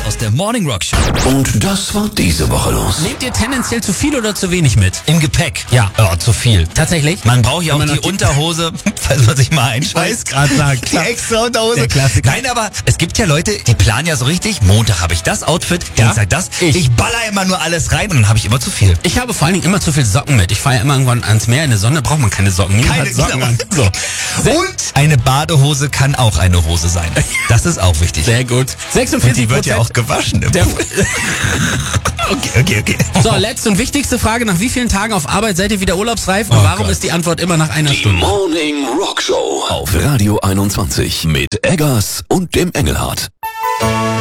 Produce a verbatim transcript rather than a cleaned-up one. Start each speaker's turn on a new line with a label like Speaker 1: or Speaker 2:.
Speaker 1: aus der Morning Rock Show.
Speaker 2: Und das war diese Woche los.
Speaker 3: Nehmt ihr tendenziell zu viel oder zu wenig mit?
Speaker 1: Im Gepäck?
Speaker 3: Ja.
Speaker 1: Oh, zu viel.
Speaker 3: Tatsächlich?
Speaker 1: Man braucht ja auch
Speaker 3: Immer noch
Speaker 1: die
Speaker 3: die-
Speaker 1: Unterhose, falls man sich mal
Speaker 3: Ich
Speaker 1: einscheißt.
Speaker 3: gerade sagen.
Speaker 1: Die extra Unterhose.
Speaker 3: Der Klassiker.
Speaker 1: Nein, aber es gibt ja Leute, die planen ja so richtig. Montag habe ich das Outfit,
Speaker 3: Ja?
Speaker 1: Dienstag das.
Speaker 3: Ich.
Speaker 1: Ich baller immer nur alles rein und dann habe ich immer zu viel.
Speaker 3: Ich habe vor allen Dingen immer zu viel Socken mit. Ich fahre ja immer irgendwann ans Meer, in der Sonne braucht man keine Socken. Niemand
Speaker 1: Keine
Speaker 3: hat Socken
Speaker 1: genau.
Speaker 3: an. So.
Speaker 1: Und eine Badehose kann auch eine Hose sein. Das ist auch wichtig.
Speaker 3: Sehr gut.
Speaker 1: Und
Speaker 3: sechsundvierzig
Speaker 1: die wird ja auch gewaschen im
Speaker 3: Der,
Speaker 1: Pool. Okay, okay, okay.
Speaker 3: so, letzte und wichtigste Frage. Nach wie vielen Tagen auf Arbeit seid ihr wieder urlaubsreif? Und
Speaker 1: Oh
Speaker 3: warum
Speaker 1: Gott.
Speaker 3: ist die Antwort immer nach einer
Speaker 2: Die
Speaker 3: Stunde?
Speaker 2: Morning Rock Show auf Radio einundzwanzig mit Eggers und dem Engelhardt.